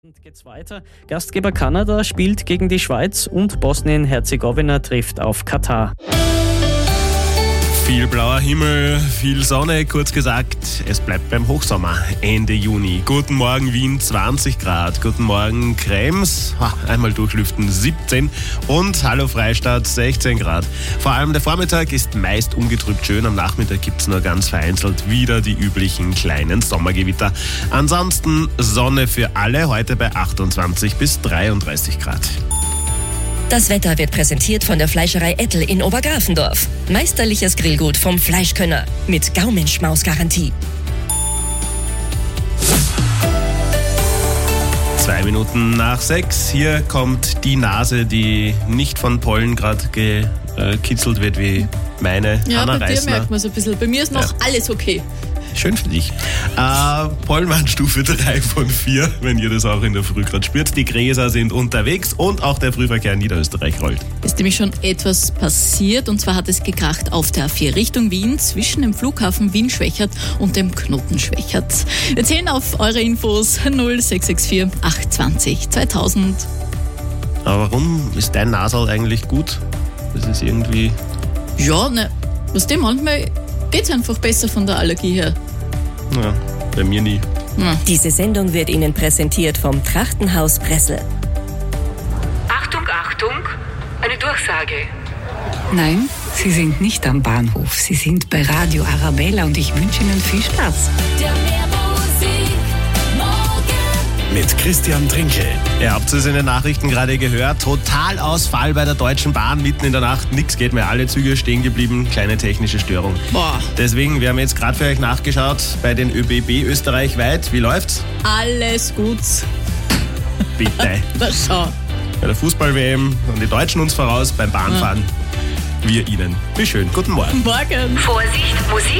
Und geht's weiter. Gastgeber Kanada spielt gegen die Schweiz und Bosnien-Herzegowina trifft auf Katar. Viel blauer Himmel, viel Sonne, kurz gesagt, es bleibt beim Hochsommer, Ende Juni. Guten Morgen Wien, 20 Grad, guten Morgen Krems, einmal durchlüften, 17 und hallo Freistadt, 16 Grad. Vor allem der Vormittag ist meist ungetrübt schön, am Nachmittag gibt's nur ganz vereinzelt wieder die üblichen kleinen Sommergewitter. Ansonsten Sonne für alle, heute bei 28 bis 33 Grad. Das Wetter wird präsentiert von der Fleischerei Ettel in Obergrafendorf. Meisterliches Grillgut vom Fleischkönner mit Gaumenschmaus-Garantie. 2 Minuten nach 6. Hier kommt die Nase, die nicht von Pollen gerade gekitzelt wird wie meine. Ja, Hanna bei Reisner. dir merkt man es ein bisschen. Bei mir ist noch alles okay. Schön für dich. Pollenwarnstufe 3 von 4, wenn ihr das auch in der Früh gerade spürt. Die Gräser sind unterwegs und auch der Frühverkehr in Niederösterreich rollt. Ist nämlich schon etwas passiert, und zwar hat es gekracht auf der A4 Richtung Wien zwischen dem Flughafen Wien-Schwächert und dem Knoten Schwächert. Wir zählen auf eure Infos 0664 820 2000. Aber warum ist dein Nasal eigentlich gut? Das ist irgendwie... Ja, ne, was dem manchmal geht's einfach besser von der Allergie her. Ja, bei mir nie. Ja. Diese Sendung wird Ihnen präsentiert vom Trachtenhaus Pressel. Achtung, Achtung, eine Durchsage. Nein, Sie sind nicht am Bahnhof. Sie sind bei Radio Arabella und ich wünsche Ihnen viel Spaß. Mit Christian Trinkel. Ihr habt es in den Nachrichten gerade gehört. Totalausfall bei der Deutschen Bahn mitten in der Nacht. Nichts geht mehr. Alle Züge stehen geblieben. Kleine technische Störung. Boah. Deswegen, wir haben jetzt gerade für euch nachgeschaut bei den ÖBB österreichweit. Wie läuft's? Alles gut. Bitte. Na schau. Bei der Fußball-WM und die Deutschen uns voraus beim Bahnfahren. Wir ihnen. Wie schön. Guten Morgen. Morgen. Vorsicht, Musik